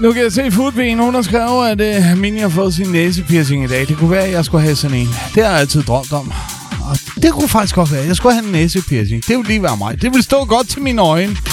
Nu kan jeg se Foodbean, hun har skrevet, at Mini har fået sin næsepiercing i dag. Det kunne være, at jeg skulle have sådan en. Det har jeg altid drømt om. Og det kunne faktisk godt være, at jeg skulle have en næsepiercing. Det ville lige være mig. Det ville stå godt til mine øjne.